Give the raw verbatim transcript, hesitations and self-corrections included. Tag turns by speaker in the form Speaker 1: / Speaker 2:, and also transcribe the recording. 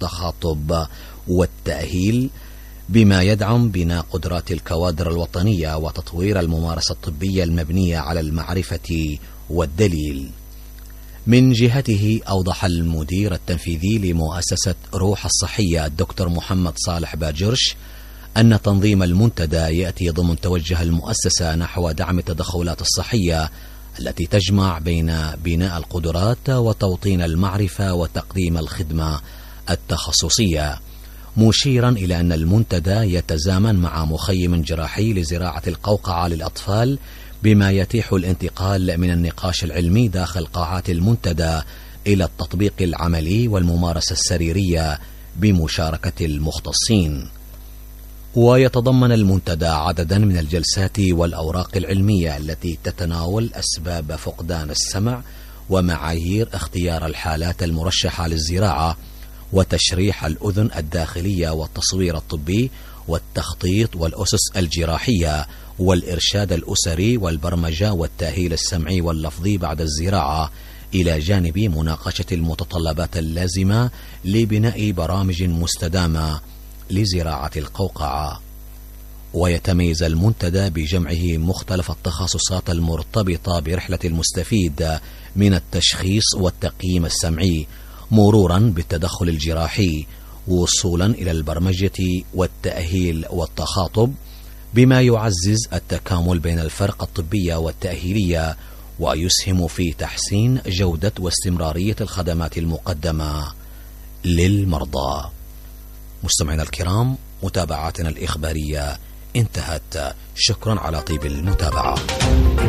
Speaker 1: والتخاطب والتأهيل، بما يدعم بناء قدرات الكوادر الوطنية وتطوير الممارسة الطبية المبنية على المعرفة والدليل. من جهته أوضح المدير التنفيذي لمؤسسة روح الصحية الدكتور محمد صالح باجرش أن تنظيم المنتدى يأتي ضمن توجه المؤسسة نحو دعم التدخلات الصحية التي تجمع بين بناء القدرات وتوطين المعرفة وتقديم الخدمة التخصصية، مشيرا إلى أن المنتدى يتزامن مع مخيم جراحي لزراعة القوقعة للأطفال، بما يتيح الانتقال من النقاش العلمي داخل قاعات المنتدى إلى التطبيق العملي والممارسة السريرية بمشاركة المختصين. ويتضمن المنتدى عددا من الجلسات والأوراق العلمية التي تتناول أسباب فقدان السمع ومعايير اختيار الحالات المرشحة للزراعة وتشريح الأذن الداخلية والتصوير الطبي والتخطيط والأسس الجراحية والإرشاد الأسري والبرمجة والتأهيل السمعي واللفظي بعد الزراعة، إلى جانب مناقشة المتطلبات اللازمة لبناء برامج مستدامة لزراعة القوقعة. ويتميز المنتدى بجمعه مختلف التخصصات المرتبطة برحلة المستفيد من التشخيص والتقييم السمعي، مرورا بالتدخل الجراحي، وصولا إلى البرمجة والتأهيل والتخاطب، بما يعزز التكامل بين الفرق الطبية والتأهيلية ويسهم في تحسين جودة واستمرارية الخدمات المقدمة للمرضى. مستمعينا الكرام، متابعاتنا الإخبارية انتهت. شكرا على طيب المتابعة.